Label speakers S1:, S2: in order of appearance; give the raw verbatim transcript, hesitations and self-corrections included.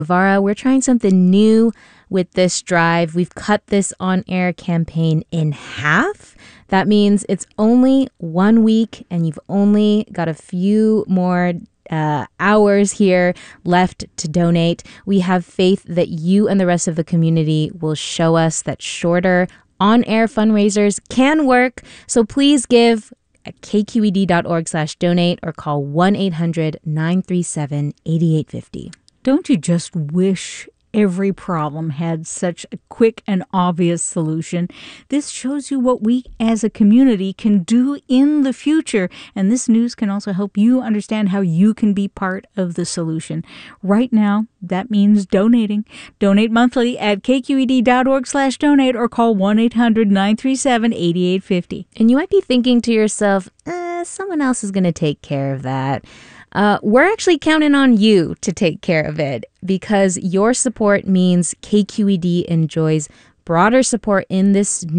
S1: Vara, we're trying something new with this drive. We've cut this on-air campaign in half. That means it's only one week and you've only got a few more uh, hours here left to donate. We have faith that you and the rest of the community will show us that shorter on-air fundraisers can work. So please give at kqed.org slash donate or call one eight hundred nine three seven eight eight five zero.
S2: Don't you just wish every problem had such a quick and obvious solution? This shows you what we as a community can do in the future. And this news can also help you understand how you can be part of the solution. Right now, that means donating. Donate monthly at kqed.org slash donate or call one eight hundred nine three seven eight eight five zero.
S1: And you might be thinking to yourself, eh, someone else is going to take care of that. Uh, we're actually counting on you to take care of it because your support means K Q E D enjoys broader support in this